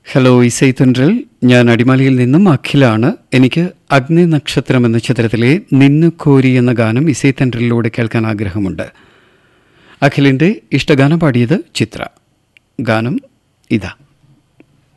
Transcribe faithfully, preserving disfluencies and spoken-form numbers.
Hello ഇസൈത്തുൻറിൽ ഞാൻ അടിമാലിയിൽ നിന്നും അഖിലാണ്. എനിക്ക് അഗ്നി നക്ഷത്രം എന്ന ചിത്രത്തിലെ നിന്നു കോരി എന്ന ഗാനം ഇസൈത്തൻറിലൂടെ കേൾക്കാൻ ആഗ്രഹമുണ്ട്. അഖിലിൻ്റെ ഇഷ്ടഗാനം പാടിയത് ചിത്ര. ഗാനം ഇതാ.